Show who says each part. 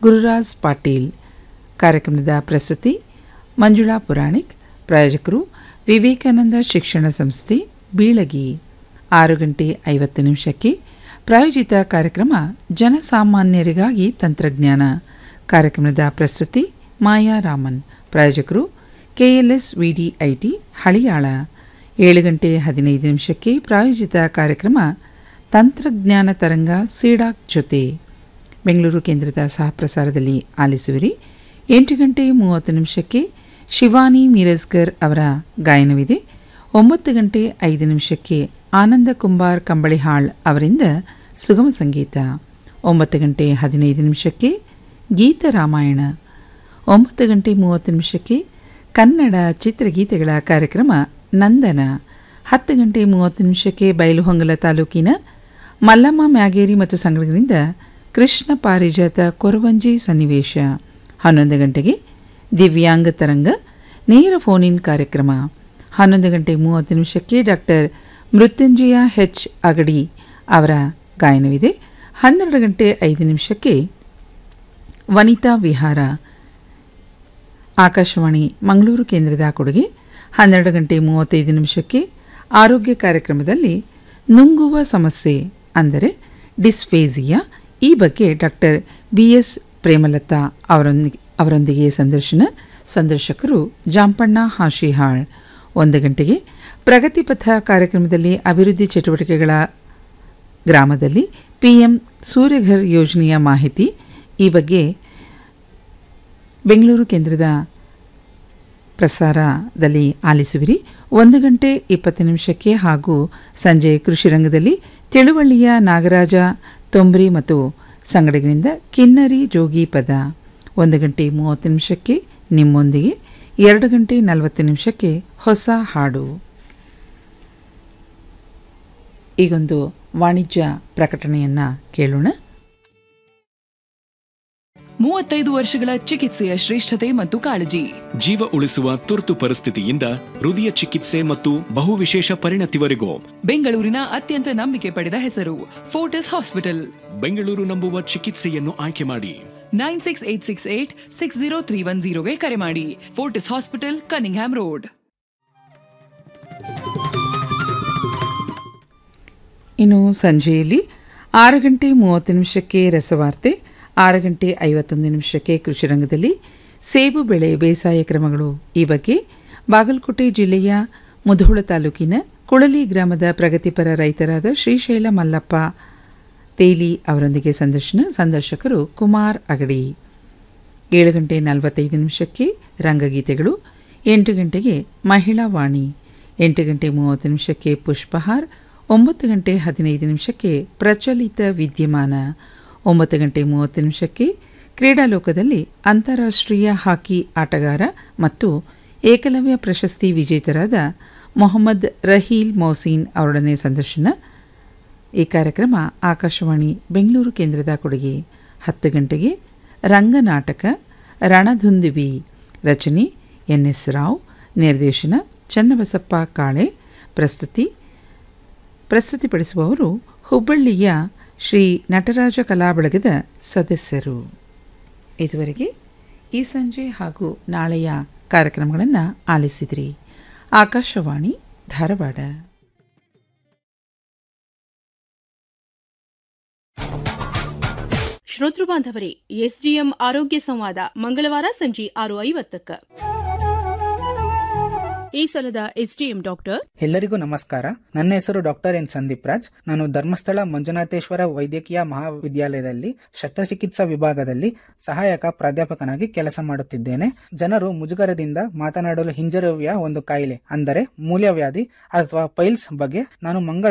Speaker 1: ಗುರುರಾಜ್ ಪಾಟೀಲ್. ಕಾರ್ಯಕ್ರಮದ ಪ್ರಸ್ತುತಿ ಮಂಜುಳಾ ಪುರಾಣಿಕ್. ಪ್ರಾಯೋಜಕರು ವಿವೇಕಾನಂದ ಶಿಕ್ಷಣ ಸಂಸ್ಥೆ ಬೀಳಗಿ. 6:50 ಪ್ರಾಯೋಜಿತ ಕಾರ್ಯಕ್ರಮ ಜನಸಾಮಾನ್ಯರಿಗಾಗಿ ತಂತ್ರಜ್ಞಾನ. ಕಾರ್ಯಕ್ರಮದ ಪ್ರಸ್ತುತಿ ಮಾಯಾ ರಾಮನ್. ಪ್ರಾಯೋಜಕರು ಕೆಎಲ್ಎಸ್ ವಿಡಿಐಟಿ ಹಳಿಯಾಳ. 7:15 ಪ್ರಾಯೋಜಿತ ಕಾರ್ಯಕ್ರಮ ತಂತ್ರಜ್ಞಾನ ತರಂಗ ಸಿಡಾಕ್ ಜೊತೆ ಬೆಂಗಳೂರು ಕೇಂದ್ರದ ಸಹಪ್ರಸಾರದಲ್ಲಿ ಆಲಿಸುವಿರಿ. 8:30 ಶಿವಾನಿ ಮೀರಜ್ಕರ್ ಅವರ ಗಾಯನವಿದೆ. 9:05 ಆನಂದ ಕುಂಬಾರ್ ಕಂಬಳಿಹಾಳ್ ಅವರಿಂದ ಸುಗಮ ಸಂಗೀತ. 9:15 ಗೀತ ರಾಮಾಯಣ. 9:30 ಕನ್ನಡ ಚಿತ್ರಗೀತೆಗಳ ಕಾರ್ಯಕ್ರಮ ನಂದನ. 10:30 ಬೈಲುಹೊಂಗಲ ತಾಲೂಕಿನ ಮಲ್ಲಮ್ಮ ಮ್ಯಾಗೇರಿ ಮತ್ತು ಸಂಘಗಳಿಂದ ಕೃಷ್ಣ ಪಾರಿಜಾತ ಕೊರವಂಜಿ ಸನ್ನಿವೇಶ. 11 ದಿವ್ಯಾಂಗ ತರಂಗ ನೇರ ಫೋನ್ ಇನ್ ಕಾರ್ಯಕ್ರಮ. 11:30 ಡಾಕ್ಟರ್ ಮೃತ್ಯುಂಜಯ ಹೆಚ್ ಅಗಡಿ ಅವರ ಗಾಯನವಿದೆ. 12:05 ವನಿತಾ ವಿಹಾರ. ಆಕಾಶವಾಣಿ ಮಂಗಳೂರು ಕೇಂದ್ರದ ಕೊಡುಗೆ. 12:35 ಆರೋಗ್ಯ ಕಾರ್ಯಕ್ರಮದಲ್ಲಿ ನುಂಗುವ ಸಮಸ್ಯೆ ಅಂದರೆ ಡಿಸ್ಫೇಸಿಯಾ ಈ ಬಗ್ಗೆ ಡಾಕ್ಟರ್ ಬಿಎಸ್ ಪ್ರೇಮಲತಾ ಅವರೊಂದಿಗೆ ಸಂದರ್ಶಕರು ಜಾಂಪಣ್ಣ ಹಾಶಿಹಾಳ್. 1 ಪ್ರಗತಿಪಥ ಕಾರ್ಯಕ್ರಮದಲ್ಲಿ ಅಭಿವೃದ್ಧಿ ಚಟುವಟಿಕೆಗಳ ಗ್ರಾಮದಲ್ಲಿ ಪಿಎಂ ಸೂರ್ಯಘರ್ ಯೋಜನೆಯ ಮಾಹಿತಿ ಈ ಬಗ್ಗೆ ಬೆಂಗಳೂರು ಕೇಂದ್ರದ ಪ್ರಸಾರದಲ್ಲಿ ಆಲಿಸುವಿರಿ. 1:20 ಹಾಗೂ ಸಂಜೆ ಕೃಷಿ ರಂಗದಲ್ಲಿ ತಿಳುವಳ್ಳಿಯ ನಾಗರಾಜ ತೊಂಬ್ರಿ ಮತ್ತು ಸಂಗಡಿಗರಿಂದ ಕಿನ್ನರಿ ಜೋಗಿ ಪದ. 1:30 ನಿಮ್ಮೊಂದಿಗೆ. 2:40 ಹೊಸ ಹಾಡು. ಈಗೊಂದು ವಾಣಿಜ್ಯ ಪ್ರಕಟಣೆಯನ್ನ ಕೇಳೋಣ.
Speaker 2: 35 ವರ್ಷಗಳ ಚಿಕಿತ್ಸೆಯ ಶ್ರೇಷ್ಠತೆ ಮತ್ತು ಕಾಳಜಿ.
Speaker 3: ಜೀವ ಉಳಿಸುವ ತುರ್ತು ಪರಿಸ್ಥಿತಿಯಿಂದ ಹೃದಯ ಚಿಕಿತ್ಸೆ ಮತ್ತು ಬಹುವಿಶೇಷ ಪರಿಣತಿವರೆಗೂ
Speaker 2: ಬೆಂಗಳೂರಿನ ಅತ್ಯಂತ ನಂಬಿಕೆ ಪಡೆದ ಹೆಸರು ಫೋರ್ಟಿಸ್ ಹಾಸ್ಪಿಟಲ್.
Speaker 3: ಬೆಂಗಳೂರು ನಂಬುವ ಚಿಕಿತ್ಸೆಯನ್ನು ಆಯ್ಕೆ ಮಾಡಿ.
Speaker 2: 9686860310 ಕರೆ ಮಾಡಿ. Fortis hospital, Cunningham road.
Speaker 1: ಇನ್ನು ಸಂಜೆಯಲ್ಲಿ 6:30 ರಸವಾರ್ತೆ. 6:51 ಕೃಷಿ ರಂಗದಲ್ಲಿ ಸೇಬು ಬೆಳೆ ಬೇಸಾಯ ಕ್ರಮಗಳು ಈ ಬಗ್ಗೆ ಬಾಗಲಕೋಟೆ ಜಿಲ್ಲೆಯ ಮುಧೋಳ ತಾಲೂಕಿನ ಕುಳಲಿ ಗ್ರಾಮದ ಪ್ರಗತಿಪರ ರೈತರಾದ ಶ್ರೀಶೈಲ ಮಲ್ಲಪ್ಪ ತೇಲಿ ಅವರೊಂದಿಗೆ ಸಂದರ್ಶಕರು ಕುಮಾರ್ ಅಗಡಿ. 7:45 ರಂಗಗೀತೆಗಳು. 8 ಮಹಿಳಾ ವಾಣಿ. 8:30 ಪುಷ್ಪಹಾರ್. 9:15 ಪ್ರಚಲಿತ ವಿದ್ಯಮಾನ. 9:30 ಕ್ರೀಡಾಲೋಕದಲ್ಲಿ ಅಂತಾರಾಷ್ಟ್ರೀಯ ಹಾಕಿ ಆಟಗಾರ ಮತ್ತು ಏಕಲವ್ಯ ಪ್ರಶಸ್ತಿ ವಿಜೇತರಾದ ಮೊಹಮ್ಮದ್ ರಹೀಲ್ ಮೌಸೀನ್ ಅವರೊಡನೆ ಸಂದರ್ಶನ. ಈ ಕಾರ್ಯಕ್ರಮ ಆಕಾಶವಾಣಿ ಬೆಂಗಳೂರು ಕೇಂದ್ರದ ಕೊಡುಗೆ. 10 ರಂಗನಾಟಕ ರಣಧುಂದುವಿ. ರಚನೆ ಎನ್ಎಸ್ ರಾವ್. ನಿರ್ದೇಶನ ಚನ್ನಬಸಪ್ಪ ಕಾಳೆ. ಪ್ರಸ್ತುತಿಪಡಿಸುವವರು ಹುಬ್ಬಳ್ಳಿಯ ಶ್ರೀ ನಟರಾಜ ಕಲಾ ಬಳಗದ ಸದಸ್ಯರು. ಇದುವರೆಗೆ ಈ ಸಂಜೆ ಹಾಗೂ ನಾಳೆಯ ಕಾರ್ಯಕ್ರಮಗಳನ್ನು ಆಲಿಸಿದ್ರಿ. ಆಕಾಶವಾಣಿ ಧಾರವಾಡ.
Speaker 4: ಶ್ರೋತೃ ಬಾಂಧವರೇ, ಎಸ್ಡಿಎಂ ಆರೋಗ್ಯ ಸಂವಾದ ಮಂಗಳವಾರ ಸಂಜೆ 6:50. ಈ ಸಲದ ಎಸ್ಡಿಎಂ ಡಾಕ್ಟರ್.
Speaker 5: ಎಲ್ಲರಿಗೂ ನಮಸ್ಕಾರ. ನನ್ನ ಹೆಸರು ಡಾಕ್ಟರ್ ಎನ್ ಸಂದೀಪ್ ರಾಜ್. ನಾನು ಧರ್ಮಸ್ಥಳ ಮಂಜುನಾಥೇಶ್ವರ ವೈದ್ಯಕೀಯ ಮಹಾವಿದ್ಯಾಲಯದಲ್ಲಿ ಶಸ್ತ್ರಚಿಕಿತ್ಸಾ ವಿಭಾಗದಲ್ಲಿ ಸಹಾಯಕ ಪ್ರಾಧ್ಯಾಪಕನಾಗಿ ಕೆಲಸ ಮಾಡುತ್ತಿದ್ದೇನೆ. ಜನರು ಮುಜುಗರದಿಂದ ಮಾತನಾಡಲು ಹಿಂಜರಿಯುವ ಒಂದು ಕಾಯಿಲೆ ಅಂದರೆ ಮೂಲವ್ಯಾಧಿ ಅಥವಾ ಪೈಲ್ಸ್ ಬಗ್ಗೆ ನಾನು